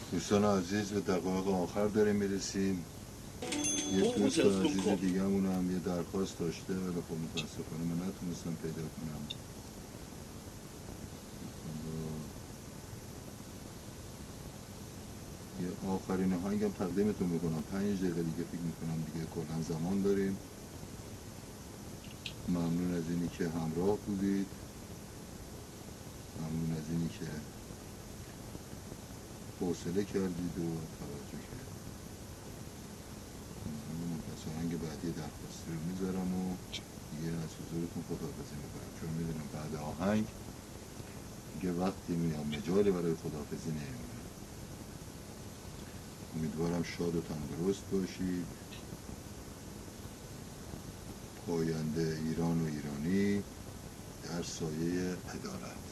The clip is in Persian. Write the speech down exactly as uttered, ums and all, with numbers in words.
دوستان عزیز به دقایق آخر داریم میرسیم. یه دوست عزیز دیگه همون هم یه درخواست داشته ولی خب متاسفانه من نتونستم پیدا کنم. یه آخرین آهنگم تقدیمتون میکنم. پنج دقیقه دیگه فکر میکنم دیگه کلا زمان داریم. ممنون از اینی که همراه بودید، ممنون از اینی که حوصله کردید و توجه کردید. من پس آهنگ بعدی درخواستی رو میذارم و دیگه از حضورتون خداحافظی میکنم، چون میدونم بعد آهنگ دیگه وقتی میام مجالی برای خداحافظی نمیمونه. امیدوارم شاد و تندرست باشید. پاینده ایران و ایرانی در سایه عدالت.